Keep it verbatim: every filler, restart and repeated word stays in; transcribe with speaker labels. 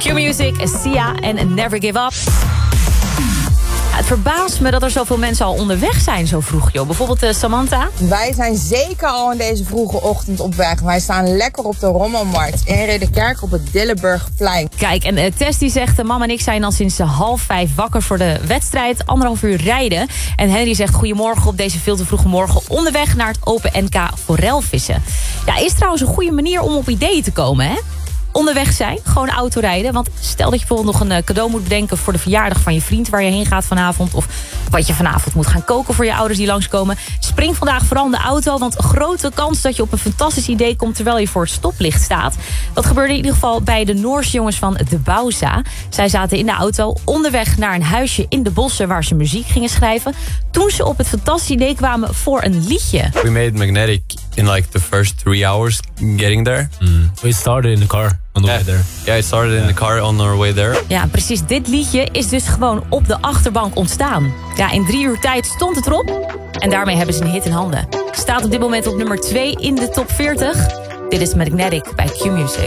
Speaker 1: Q-Music, Sia en Never Give Up. Het verbaast me dat er zoveel mensen al onderweg zijn zo vroeg, joh. Bijvoorbeeld uh, Samantha.
Speaker 2: Wij zijn zeker al in deze vroege ochtend op weg. Wij staan lekker op de Rommelmarkt in Ridderkerk op het Dillenburgplein.
Speaker 1: Kijk, en uh, Tess die zegt, uh, mama en ik zijn al sinds uh, half vijf wakker voor de wedstrijd. Anderhalf uur rijden. En Henry zegt, goedemorgen op deze veel te vroege morgen onderweg naar het Open N K forelvissen. Ja, is trouwens een goede manier om op ideeën te komen, hè? Onderweg zijn, gewoon autorijden. Want stel dat je bijvoorbeeld nog een cadeau moet bedenken voor de verjaardag van je vriend waar je heen gaat vanavond. Of wat je vanavond moet gaan koken voor je ouders die langskomen. Spring vandaag vooral in de auto, want een grote kans dat je op een fantastisch idee komt terwijl je voor het stoplicht staat. Dat gebeurde in ieder geval bij de Noorse jongens van De Bauza. Zij zaten in de auto onderweg naar een huisje in de bossen waar ze muziek gingen schrijven. Toen ze op het fantastische idee kwamen voor een liedje.
Speaker 3: We made Magnetic in like the first three hours getting there.
Speaker 4: Mm. We started in the car. On the
Speaker 3: yeah.
Speaker 4: way there.
Speaker 3: Yeah, it started in the car on our way there.
Speaker 1: Ja, precies. Dit liedje is dus gewoon op de achterbank ontstaan. Ja, in drie uur tijd stond het erop. En daarmee hebben ze een hit in handen. Staat op dit moment op nummer twee in de top veertig. Dit is Magnetic bij Q-Music.